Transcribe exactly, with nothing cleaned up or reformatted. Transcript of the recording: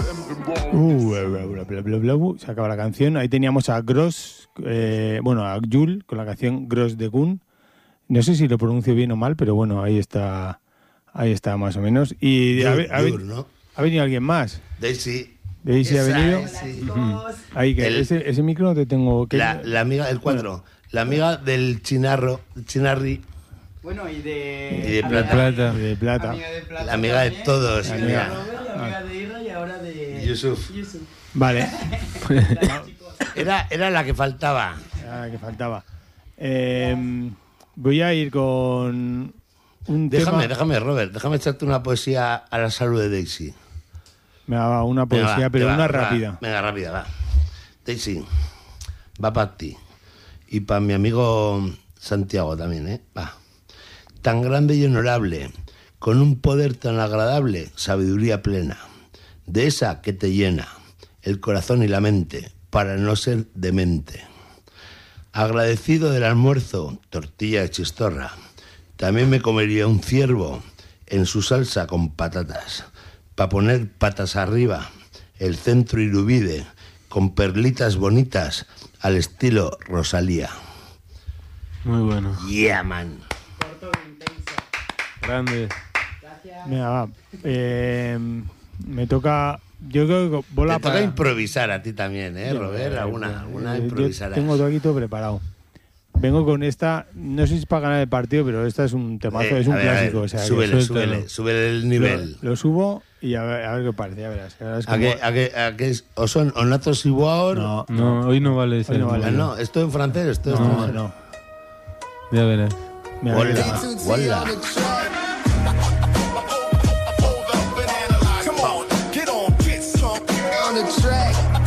Uh, bla, bla, bla, bla, bla, bla, se acaba la canción. Ahí teníamos a Gross, eh, bueno, a Jul con la canción Gross de Gun. No sé si lo pronuncio bien o mal, pero bueno, ahí está, ahí está más o menos. Y Jul, ha, ha, Jul, ¿no? ¿ha venido alguien más? Daisy. Daisy ha venido. Sí. Uh-huh. Ahí que El, ese, ese micro no te tengo que. La, la amiga del cuadro, bueno. La amiga del chinarro, chinarri. Bueno, y de, y de plata. plata. De plata. Amiga de plata. La amiga de todos. La amiga de Robert, la amiga de Irra y ahora de Yusuf. Yusuf. Vale. era, era la que faltaba. Era la que faltaba. Eh, voy a ir con un déjame, tema... déjame, Robert, déjame echarte una poesía a la salud de Daisy. Me va una poesía, venga, va, pero va, una va, rápida. Venga, rápida, va. Daisy, va para ti. Y para mi amigo Santiago también, ¿eh? Va. Tan grande y honorable, con un poder tan agradable, sabiduría plena, de esa que te llena el corazón y la mente, para no ser demente. Agradecido del almuerzo, tortilla de chistorra, también me comería un ciervo en su salsa con patatas, para poner patas arriba, el centro irubide, con perlitas bonitas, al estilo Rosalía. Muy bueno. Yeah, man. Grande. Gracias. Mira, va. Eh, me toca... Yo creo que bola Te toca para... improvisar a ti también, ¿eh, Robert? Alguna, alguna improvisarás. Yo tengo todo aquí todo preparado. Vengo con esta, no sé si es para ganar el partido, pero esta es un temazo, eh, es un ver, clásico. O sea, súbele, súbele, súbele el nivel. Lo, lo subo y a ver, a ver qué parece, ya verás. verás ¿A, qué, a, qué, a qué es? ¿O son Onatos Igual? No, no, hoy no vale ese. No, vale, ah, no, esto en francés, esto no, es no, no. Ya verás. Hola, hola. On the track.